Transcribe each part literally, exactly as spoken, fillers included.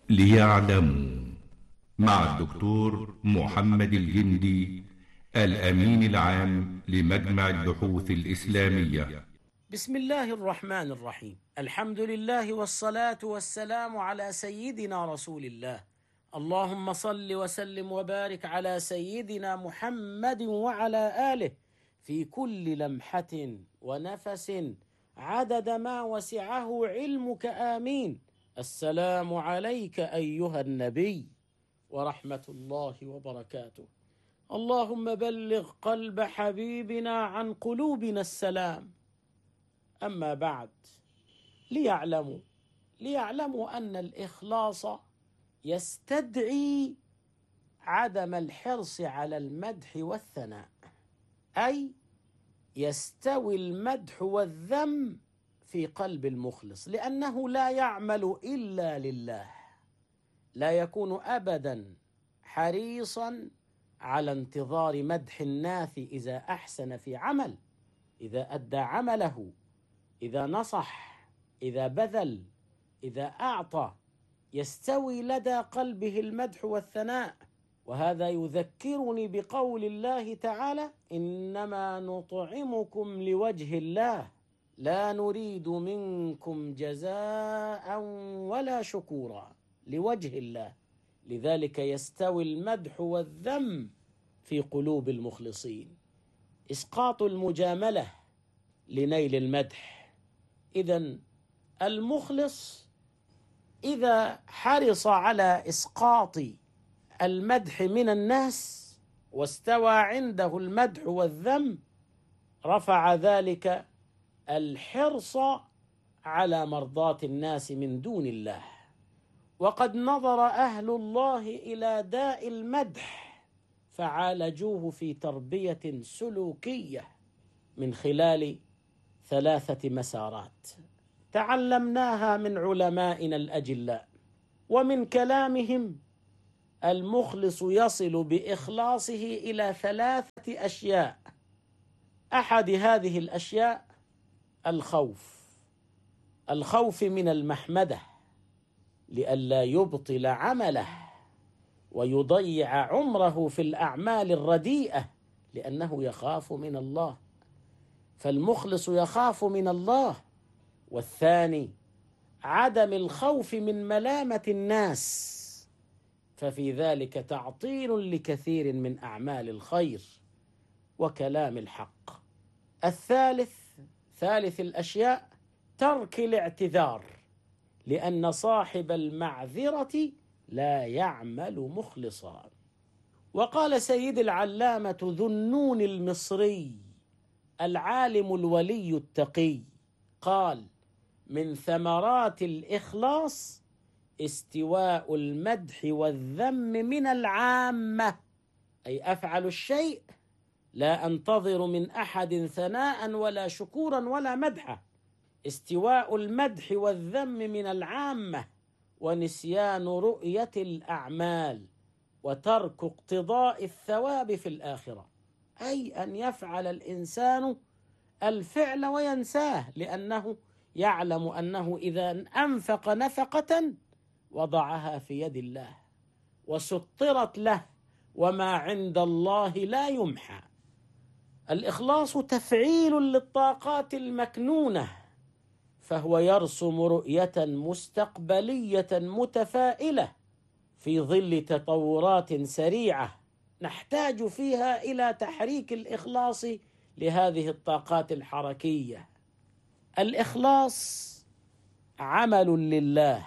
ليعلموا مع الدكتور محمد الجندي الأمين العام لمجمع البحوث الإسلامية. بسم الله الرحمن الرحيم. الحمد لله والصلاة والسلام على سيدنا رسول الله. اللهم صل وسلم وبارك على سيدنا محمد وعلى آله في كل لمحة ونفس عدد ما وسعه علمك، آمين. السلام عليك أيها النبي ورحمة الله وبركاته. اللهم بلغ قلب حبيبنا عن قلوبنا السلام. أما بعد، ليعلموا ليعلموا أن الإخلاص يستدعي عدم الحرص على المدح والثناء، أي يستوي المدح والذم في قلب المخلص، لأنه لا يعمل إلا لله، لا يكون أبدا حريصا على انتظار مدح الناس إذا أحسن في عمل، إذا أدى عمله، إذا نصح، إذا بذل، إذا أعطى، يستوي لدى قلبه المدح والثناء. وهذا يذكرني بقول الله تعالى: إنما نطعمكم لوجه الله لا نريد منكم جزاء ولا شكورا، لوجه الله. لذلك يستوي المدح والذم في قلوب المخلصين. إسقاط المجاملة لنيل المدح. إذن المخلص إذا حرص على إسقاط المدح من الناس واستوى عنده المدح والذم، رفع ذلك الحرص على مرضاة الناس من دون الله. وقد نظر أهل الله إلى داء المدح فعالجوه في تربية سلوكية من خلال ثلاثة مسارات تعلمناها من علمائنا الأجلاء. ومن كلامهم: المخلص يصل بإخلاصه إلى ثلاثة أشياء. أحد هذه الأشياء الخوف، الخوف من المحمدة لئلا يبطل عمله ويضيع عمره في الأعمال الرديئة، لأنه يخاف من الله، فالمخلص يخاف من الله. والثاني عدم الخوف من ملامة الناس، ففي ذلك تعطيل لكثير من أعمال الخير وكلام الحق. الثالث ثالث الأشياء ترك الاعتذار، لأن صاحب المعذرة لا يعمل مخلصا. وقال سيد العلامة ذو النون المصري العالم الولي التقي، قال: من ثمرات الإخلاص استواء المدح والذم من العامة، أي أفعل الشيء لا أنتظر من أحد ثناء ولا شكورا ولا مدحا. استواء المدح والذم من العامة، ونسيان رؤية الأعمال، وترك اقتضاء الثواب في الآخرة، أي أن يفعل الإنسان الفعل وينساه، لأنه يعلم أنه إذا أنفق نفقة وضعها في يد الله وسطرت له، وما عند الله لا يمحى. الإخلاص تفعيل للطاقات المكنونة، فهو يرسم رؤية مستقبلية متفائلة في ظل تطورات سريعة نحتاج فيها إلى تحريك الإخلاص لهذه الطاقات الحركية. الإخلاص عمل لله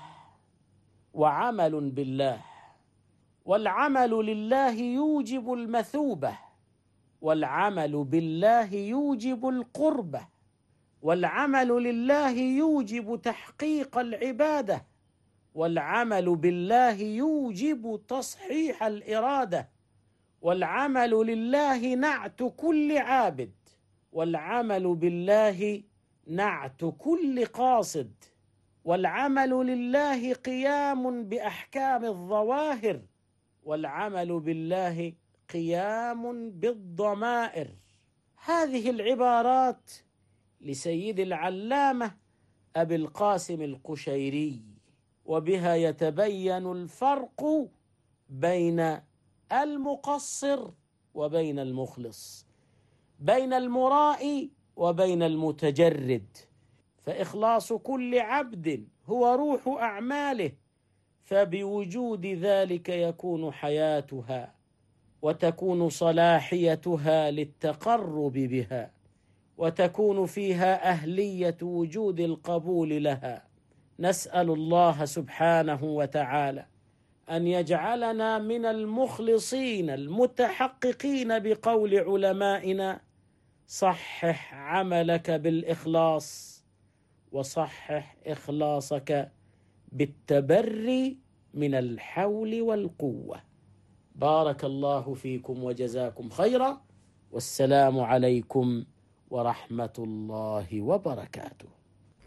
وعمل بالله، والعمل لله يوجب المثوبة، والعمل بالله يوجب القربة، والعمل لله يوجب تحقيق العبادة، والعمل بالله يوجب تصحيح الإرادة، والعمل لله نعت كل عابد، والعمل بالله نعت كل قاصد، والعمل لله قيام بأحكام الظواهر، والعمل بالله قيام بالضمائر. هذه العبارات لسيد العلامة أبي القاسم القشيري، وبها يتبين الفرق بين المقصر وبين المخلص، بين المرائي وبين المتجرد. فإخلاص كل عبد هو روح أعماله، فبوجود ذلك يكون حياتها وتكون صلاحيتها للتقرب بها، وتكون فيها أهلية وجود القبول لها. نسأل الله سبحانه وتعالى أن يجعلنا من المخلصين المتحققين بقول علمائنا: صحح عملك بالإخلاص، وصحح إخلاصك بالتبري من الحول والقوة. بارك الله فيكم وجزاكم خيرا، والسلام عليكم ورحمة الله وبركاته.